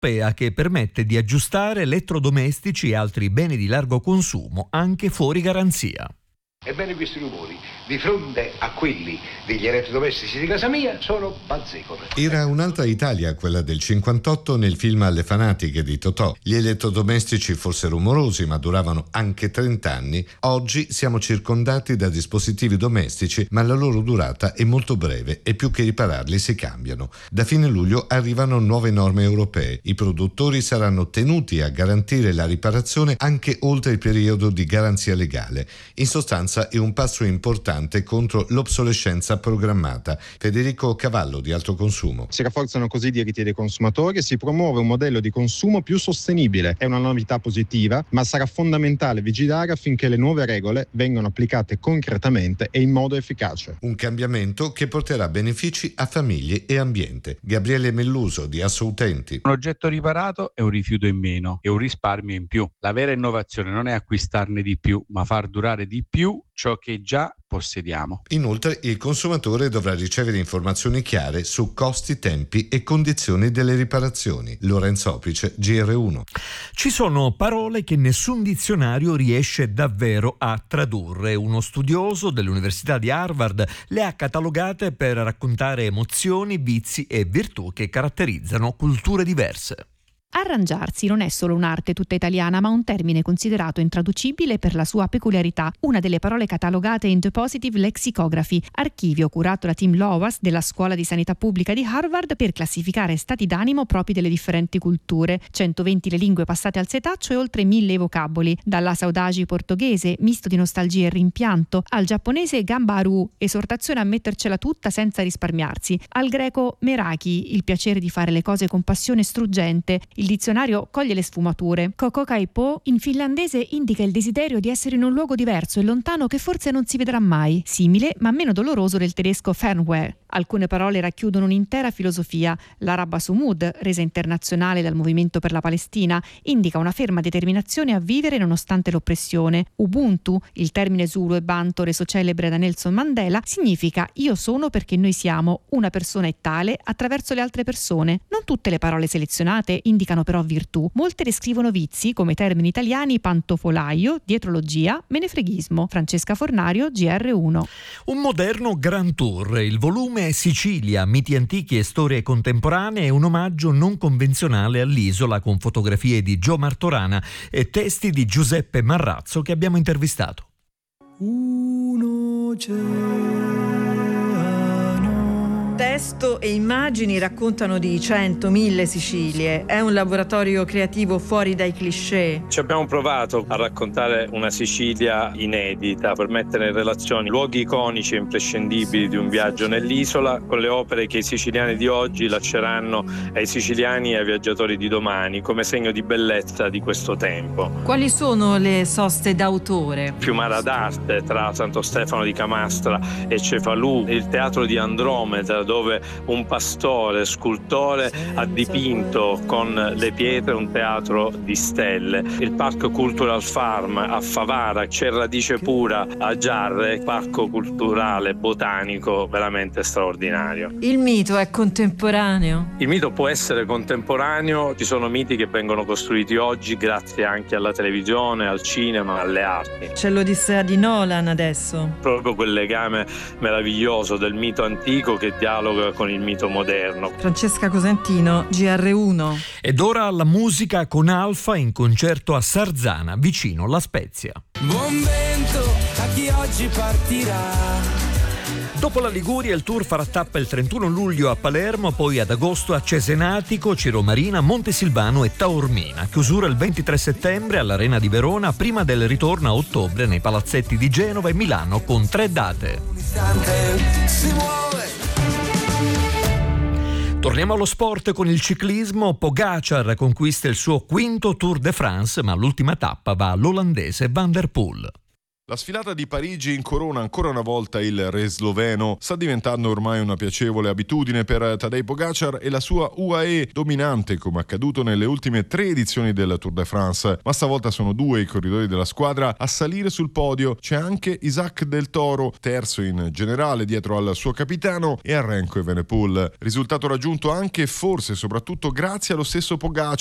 europea che permette di aggiustare elettrodomestici e altri beni di largo consumo anche fuori garanzia. Ebbene, questi rumori, di fronte a quelli degli elettrodomestici di casa mia, sono bazzecole. Era un'altra Italia, quella del 58, nel film Alle fanatiche di Totò. Gli elettrodomestici forse rumorosi, ma duravano anche 30 anni. Oggi siamo circondati da dispositivi domestici, ma la loro durata è molto breve e più che ripararli si cambiano. Da fine luglio arrivano nuove norme europee. I produttori saranno tenuti a garantire la riparazione anche oltre il periodo di garanzia legale. In sostanza è un passo importante contro l'obsolescenza programmata. Federico Cavallo di Alto Consumo. Si rafforzano così i diritti dei consumatori e si promuove un modello di consumo più sostenibile. È una novità positiva, ma sarà fondamentale vigilare affinché le nuove regole vengano applicate concretamente e in modo efficace. Un cambiamento che porterà benefici a famiglie e ambiente. Gabriele Melluso di Assoutenti. Un oggetto riparato è un rifiuto in meno e un risparmio in più. La vera innovazione non è acquistarne di più, ma far durare di più ciò che già possediamo. Inoltre il consumatore dovrà ricevere informazioni chiare su costi, tempi e condizioni delle riparazioni. Lorenzo Opice, GR1. Ci sono parole che nessun dizionario riesce davvero a tradurre. Uno studioso dell'Università di Harvard le ha catalogate per raccontare emozioni, vizi e virtù che caratterizzano culture diverse. Arrangiarsi non è solo un'arte tutta italiana, ma un termine considerato intraducibile per la sua peculiarità. Una delle parole catalogate in The Positive Lexicography, archivio curato da Tim Lowas della Scuola di Sanità Pubblica di Harvard per classificare stati d'animo propri delle differenti culture. 120 le lingue passate al setaccio e oltre 1000 vocaboli, dalla saudade portoghese, misto di nostalgia e rimpianto, al giapponese gambaru, esortazione a mettercela tutta senza risparmiarsi, al greco meraki, il piacere di fare le cose con passione struggente. Il dizionario coglie le sfumature. Kokokaipo in finlandese indica il desiderio di essere in un luogo diverso e lontano che forse non si vedrà mai, simile ma meno doloroso del tedesco Fernweh. Alcune parole racchiudono un'intera filosofia. L'araba Sumud, resa internazionale dal Movimento per la Palestina, indica una ferma determinazione a vivere nonostante l'oppressione. Ubuntu, il termine Zulu e Banto reso celebre da Nelson Mandela, significa io sono perché noi siamo, una persona è tale attraverso le altre persone. Non tutte le parole selezionate indicano però virtù. Molte descrivono vizi, come i termini italiani pantofolaio, dietrologia, menefreghismo. Francesca Fornario, GR1. Un moderno Grand Tour, il volume Sicilia, miti antichi e storie contemporanee, è un omaggio non convenzionale all'isola con fotografie di Gio Martorana e testi di Giuseppe Marrazzo che abbiamo intervistato. Testo e immagini raccontano di 100.000 Sicilie. È un laboratorio creativo fuori dai cliché. Ci abbiamo provato a raccontare una Sicilia inedita per mettere in relazione luoghi iconici e imprescindibili di un viaggio nell'isola con le opere che i siciliani di oggi lasceranno ai siciliani e ai viaggiatori di domani come segno di bellezza di questo tempo. Quali sono le soste d'autore? Fiumara d'arte tra Santo Stefano di Camastra e Cefalù, il teatro di Andromeda dove un pastore scultore ha dipinto con le pietre un teatro di stelle, il Parco Cultural Farm a Favara, c'è Radice Pura a Giarre, parco culturale botanico veramente straordinario. Il mito è contemporaneo? Il mito può essere contemporaneo, ci sono miti che vengono costruiti oggi grazie anche alla televisione, al cinema, alle arti. C'è l'Odissea di Nolan adesso. Proprio quel legame meraviglioso del mito antico che dialoga con il mito moderno. Francesca Cosentino, GR1. Ed ora la musica con Alfa in concerto a Sarzana, vicino La Spezia. Buon vento a chi oggi partirà. Dopo la Liguria il tour farà tappa il 31 luglio a Palermo, poi ad agosto a Cesenatico, Ciro Marina, Montesilvano e Taormina. Chiusura il 23 settembre all'Arena di Verona, prima del ritorno a ottobre nei palazzetti di Genova e Milano con 3 date. Torniamo allo sport con il ciclismo. Pogacar conquista il suo 5° Tour de France, ma l'ultima tappa va all'olandese Van der Poel. La sfilata di Parigi incorona ancora una volta il re sloveno. Sta diventando ormai una piacevole abitudine per Tadej Pogačar e la sua UAE, dominante come accaduto nelle ultime 3 edizioni del Tour de France. Ma stavolta sono 2 i corridori della squadra a salire sul podio. C'è anche Isaac Del Toro, terzo in generale dietro al suo capitano, e a Remco Evenepoel. Risultato raggiunto anche e forse soprattutto grazie allo stesso Pogačar,